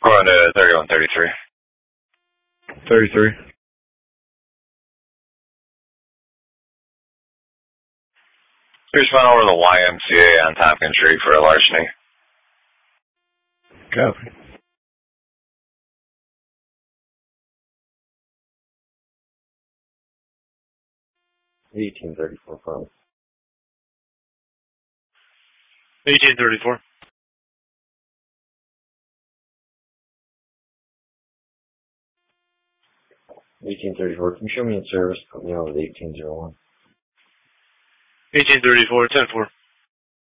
Going to 3133. 33. Please run over the YMCA on Tompkins Street for a larceny. Copy. $18.34 from. 1834. $18.34. Can you show me in service? Put me over the 1801. 1834, 10-4.